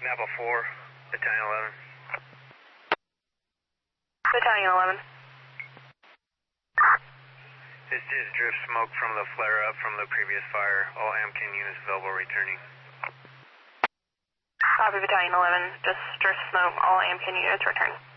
Napa 4, Battalion 11. Battalion 11. This is drift smoke from the flare-up from the previous fire. All Amkin units available returning. Copy, Battalion 11. Just drift smoke. All Amkin units return.